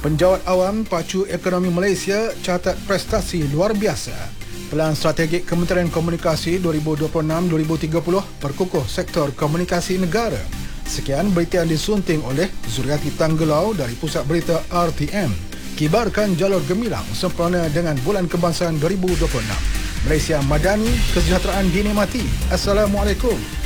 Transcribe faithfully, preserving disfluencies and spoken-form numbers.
Penjawat awam pacu ekonomi Malaysia catat prestasi luar biasa. Pelan Strategik Kementerian Komunikasi dua ribu dua puluh enam dua ribu tiga puluh perkukuh sektor komunikasi negara. Sekian berita yang disunting oleh Zuriati Tanggelau dari Pusat Berita R T M. Kibarkan jalur gemilang sempurna dengan Bulan Kebangsaan dua ribu dua puluh enam. Malaysia Madani, kesejahteraan dinikmati. Assalamualaikum.